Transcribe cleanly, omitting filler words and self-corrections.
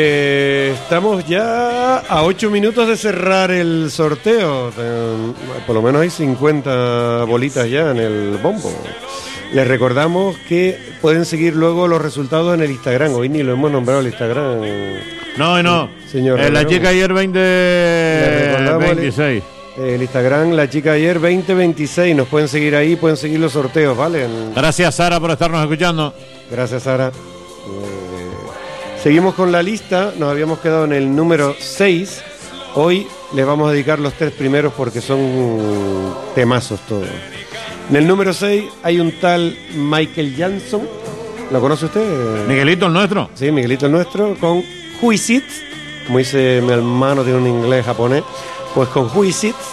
Estamos ya a 8 minutos de cerrar el sorteo. Por lo menos hay 50 bolitas ya en el bombo. Les recordamos que pueden seguir luego los resultados en el Instagram. Hoy ni lo hemos nombrado el Instagram. No. Señor La chica ayer 2026. El Instagram, la chica ayer 2026. Nos pueden seguir ahí, pueden seguir los sorteos, ¿vale? Gracias, Sara, por estarnos escuchando. Gracias, Sara. Seguimos con la lista. Nos habíamos quedado en el número 6. Hoy les vamos a dedicar los 3 primeros porque son temazos todos. En el número 6 hay un tal Michael Jackson. ¿Lo conoce usted? Miguelito, el nuestro. Sí, Miguelito el nuestro. Con Who Is It, como dice mi hermano, tiene un inglés japonés. Pues con Who Is It